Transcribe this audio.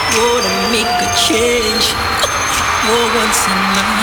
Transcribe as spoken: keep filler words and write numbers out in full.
Wanna make a change for once in my